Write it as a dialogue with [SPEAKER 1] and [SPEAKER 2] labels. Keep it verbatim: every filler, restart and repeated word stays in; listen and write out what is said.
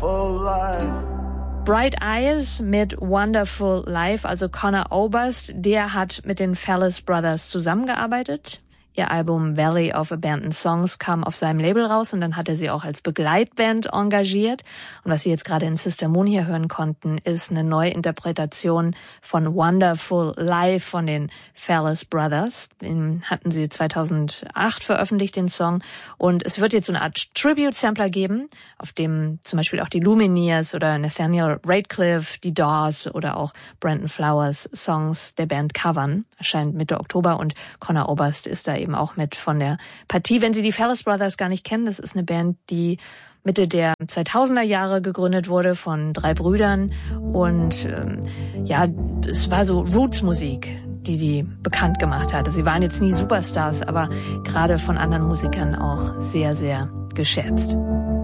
[SPEAKER 1] wonderful life.
[SPEAKER 2] Bright Eyes mit Wonderful Life, also Conor Oberst, der hat mit den Fellis Brothers zusammengearbeitet. Ihr Album Valley of Abandoned Songs kam auf seinem Label raus und dann hat er sie auch als Begleitband engagiert. Und was Sie jetzt gerade in Sister Moon hier hören konnten, ist eine Neuinterpretation von Wonderful Life von den Fellis Brothers. Den hatten sie zweitausendacht veröffentlicht, den Song. Und es wird jetzt so eine Art Tribute-Sampler geben, auf dem zum Beispiel auch die Lumineers oder Nathaniel Ratcliffe, die Doors oder auch Brandon Flowers Songs der Band covern. Erscheint Mitte Oktober und Conor Oberst ist da eben auch mit von der Partie. Wenn Sie die Fellis Brothers gar nicht kennen, das ist eine Band, die Mitte der zweitausender Jahre gegründet wurde von drei Brüdern und ähm, ja, es war so Roots-Musik, die die bekannt gemacht hatte. Sie waren jetzt nie Superstars, aber gerade von anderen Musikern auch sehr, sehr geschätzt.